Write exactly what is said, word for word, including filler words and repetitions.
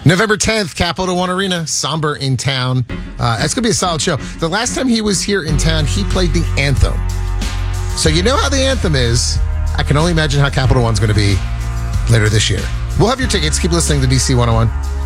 November tenth, Capital One Arena, somber in town. Uh, it's going to be a solid show. The last time he was here in town, he played the anthem. So you know how the anthem is. I can only imagine how Capital One's going to be later this year. We'll have your tickets. Keep listening to D C one oh one.